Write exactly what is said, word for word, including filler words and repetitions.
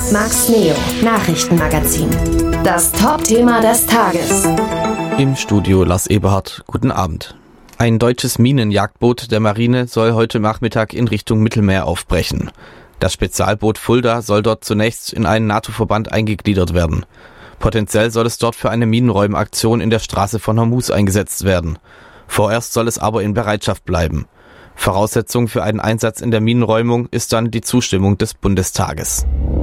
Max Neo, Nachrichtenmagazin. Das Top-Thema des Tages. Im Studio Lars Eberhardt. Guten Abend. Ein deutsches Minenjagdboot der Marine soll heute Nachmittag in Richtung Mittelmeer aufbrechen. Das Spezialboot Fulda soll dort zunächst in einen NATO-Verband eingegliedert werden. Potenziell soll es dort für eine Minenräumaktion in der Straße von Hormuz eingesetzt werden. Vorerst soll es aber in Bereitschaft bleiben. Voraussetzung für einen Einsatz in der Minenräumung ist dann die Zustimmung des Bundestages.